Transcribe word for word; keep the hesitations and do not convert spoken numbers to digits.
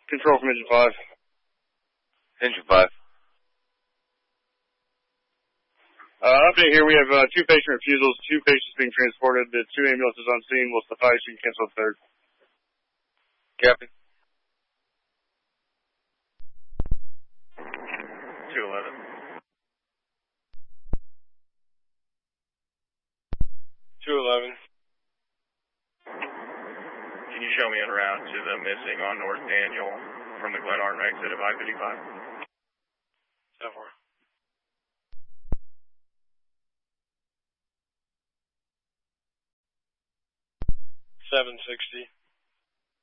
Control from engine five. Engine five. Uh, update here, we have uh, two patient refusals, two patients being transported, the two ambulances on scene will suffice, you can cancel the third. Captain. two eleven. two eleven. Can you show me en route to the missing on North Daniel from the Glen Arm exit of I fifty-five? So far. seven sixty.